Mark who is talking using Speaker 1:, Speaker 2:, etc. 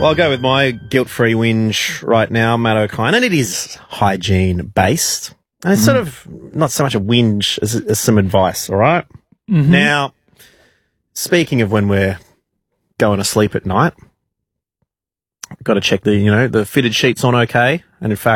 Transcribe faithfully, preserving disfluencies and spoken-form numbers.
Speaker 1: Well, I'll go with my guilt-free whinge right now, Matt O'Kine, and it is hygiene-based. And it's mm. sort of not so much a whinge as, as some advice, all right?
Speaker 2: Mm-hmm.
Speaker 1: Now, speaking of when we're going to sleep at night, got to check the, you know, the fitted sheets on okay. And in fact,